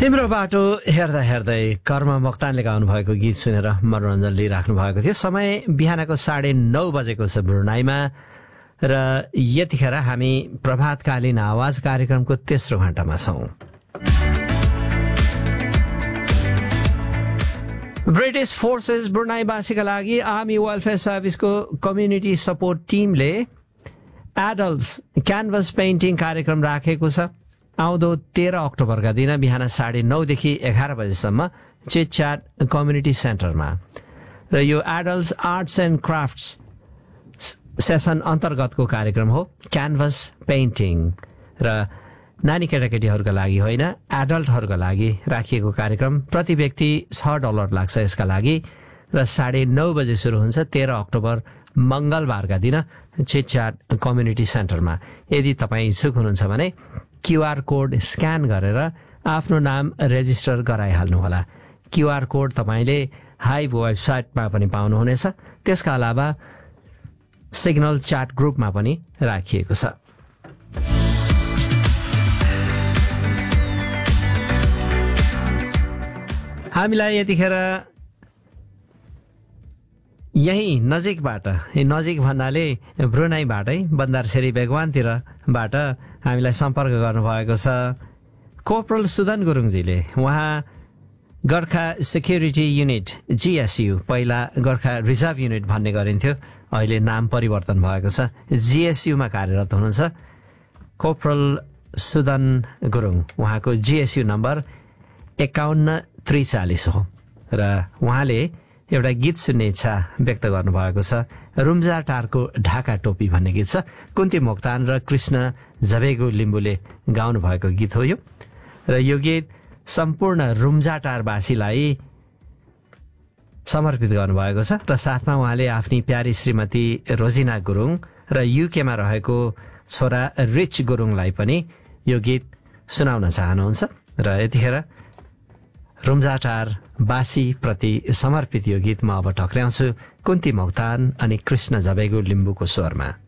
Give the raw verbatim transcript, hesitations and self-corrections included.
तिम्रो बाटो हेर्दा हेर्दै कर्म मोक्तानले गाउनु भएको गीत सुनेर मनोरञ्जन लिइराख्नु भएको थियो। समय बिहानको साढे नौ बजेको छ ब्रुनाईमा र यतिखेर हामी प्रभातकालीन आवाज कार्यक्रमको तेस्रो घण्टामा छौं। ब्रिटिश फोर्सेस ब्रुनाईवासीका लागि आर्मी वेलफेयर सर्भिसको कम्युनिटी सपोर्ट टिमले एडल्ट्स क्यानभस पेन्टिङ कार्यक्रम राखेको छ। आउँदो तेह्र अक्टोबरका दिन बिहान साढे नौदेखि एघार बजेसम्म चिटच्याट कम्युनिटी सेन्टरमा र यो adults arts and crafts session अन्तर्गतको कार्यक्रम हो। क्यानभस पेन्टिङ र नानी केटाकेटीहरूका लागि होइन, एडल्टहरूका लागि राखिएको कार्यक्रम। प्रति व्यक्ति छ डलर लाग्छ यसका लागि र साढे नौ बजे सुरु हुन्छ तेह्र अक्टोबर मंगलबारका दिन चिटच्याट कम्युनिटी सेन्टरमा। यदि तपाईँ इच्छुक हुनुहुन्छ भने क्यूआर कोड स्क्यान गरेर आफ्नो नाम रेजिस्टर गराइहाल्नुहोला। क्यूआर कोड तपाईँले हाइभ वेबसाइटमा पनि पाउनुहुनेछ। त्यसका अलावा सिग्नल च्याट ग्रुपमा पनि राखिएको छ। हामीलाई यतिखेर यही नजिकबाट, नजिक भन्नाले ब्रुनाईबाटै बन्दारसेरी बेगवानतिरबाट हामीलाई सम्पर्क गर्नुभएको छ कोर्पोरल सुदन गुरुङजीले। उहाँ गोर्खा सेक्युरिटी युनिट जीएसयू, पहिला गोर्खा रिजर्भ युनिट भन्ने गरिन्थ्यो, अहिले नाम परिवर्तन भएको छ, जीएसयूमा कार्यरत हुनुहुन्छ। कोर्पोरल सुदन गुरुङ, उहाँको जीएसयू नम्बर एकाउन्न त्रिचालिस हो र उहाँले एउटा गीत सुन्ने इच्छा व्यक्त गर्नुभएको छ। रुम्जा टारको ढाका टोपी भन्ने गीत छ। कुन्ती मोक्तान र कृष्ण जबेगु लिम्बुले गाउनु भएको गीत हो यो र यो गीत सम्पूर्ण रुम्जा टारवासीलाई समर्पित गर्नुभएको छ र साथमा उहाँले आफ्नी प्यारी श्रीमती रोजिना गुरुङ र युकेमा रहेको छोरा रिच गुरुङलाई पनि यो गीत सुनाउन चाहनुहुन्छ र यतिखेर रुम्जाटार बासी प्रति समर्पित यो गीत म अब टक्र्याउँछु कुन्ती मोक्तान अनि कृष्ण जबेगु लिम्बुको स्वरमा।